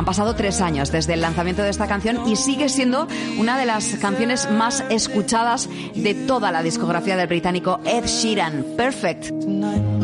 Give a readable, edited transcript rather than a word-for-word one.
Han pasado 3 años desde el lanzamiento de esta canción y sigue siendo una de las canciones más escuchadas de toda la discografía del británico Ed Sheeran. Perfect.